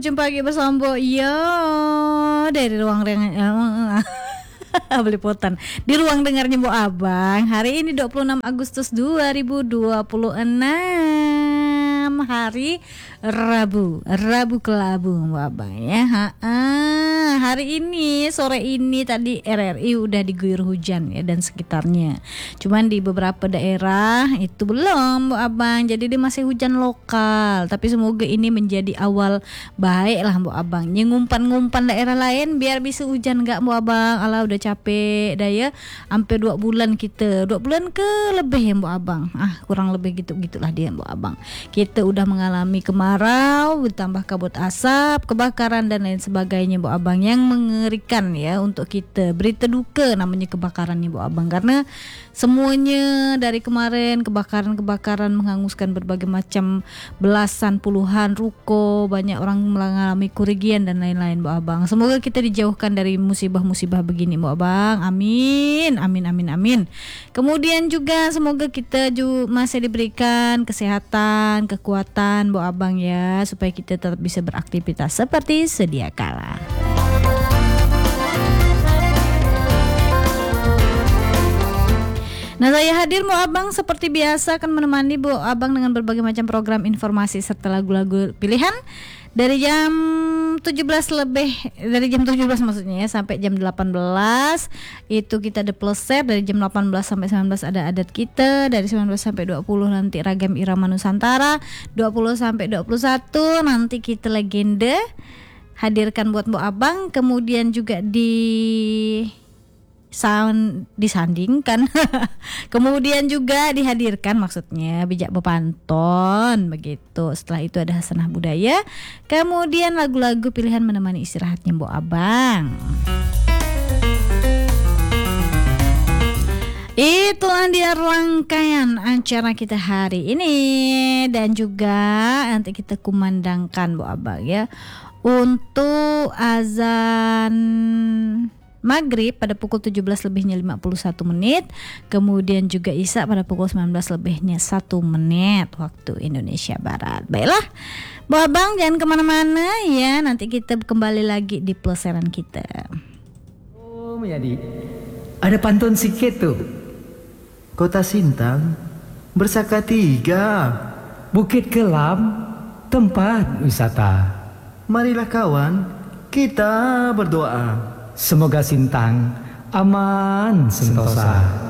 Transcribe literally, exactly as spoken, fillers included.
berjumpa lagi bersama Mbok Yo dari ruang rengan beliputan di ruang dengarnya Mbok Abang. Hari ini dua puluh enam Agustus dua ribu dua puluh enam, hari Rabu, Rabu kelabu Mbok Abang ya. Ha-ha. Hari ini sore ini tadi R R I udah diguyur hujan ya dan sekitarnya. Cuman di beberapa daerah itu belum Mbok Abang. Jadi dia masih hujan lokal. Tapi semoga ini menjadi awal baik lah Mbok Abang. Ngumpan-ngumpan daerah lain biar bisa hujan enggak Mbok Abang. Alah udah capek dah ya. Hampir dua bulan kita. Dua bulan ke lebih ya Mbok Abang. Ah kurang lebih gitu-gitulah dia Mbok Abang. Kita udah mengalami kemarau, ditambah kabut asap, kebakaran dan lain sebagainya Mbok Abang. Yang mengerikan ya untuk kita, berita duka namanya kebakaran nih Bu Abang, karena semuanya dari kemarin kebakaran-kebakaran menghanguskan berbagai macam belasan puluhan ruko, banyak orang mengalami kerugian dan lain-lain Bu Abang. Semoga kita dijauhkan dari musibah-musibah begini Bu Abang, amin amin amin amin. Kemudian juga semoga kita juga masih diberikan kesehatan, kekuatan Bu Abang ya, supaya kita tetap bisa beraktivitas seperti sedia kala. Nah, saya hadir Bu Abang seperti biasa akan menemani Bu Abang dengan berbagai macam program informasi serta lagu-lagu pilihan dari jam tujuh belas lebih, dari jam tujuh belas maksudnya ya, sampai jam delapan belas itu kita ada plus set. Dari jam delapan belas sampai sembilan belas ada adat kita, dari sembilan belas sampai dua puluh nanti ragam irama Nusantara, dua puluh sampai dua puluh satu nanti kita legenda hadirkan buat Bu Abang. Kemudian juga di sound disandingkan kemudian juga dihadirkan maksudnya bijak bepanton begitu. Setelah itu ada hasanah budaya, kemudian lagu-lagu pilihan menemani istirahatnya Mbok Abang. Itulah dia rangkaian acara kita hari ini, dan juga nanti kita kumandangkan Mbok Abang ya untuk azan Maghrib pada pukul tujuh belas lebihnya lima puluh satu menit, kemudian juga Isya pada pukul sembilan belas lebihnya satu menit waktu Indonesia Barat. Baiklah Bu Abang, jangan kemana-mana ya, nanti kita kembali lagi di peleseran kita. Oh Miyadi, ada pantun sikit tuh. Kota Sintang bersaka tiga, Bukit Kelam tempat wisata. Marilah kawan kita berdoa, semoga Sintang aman sentosa.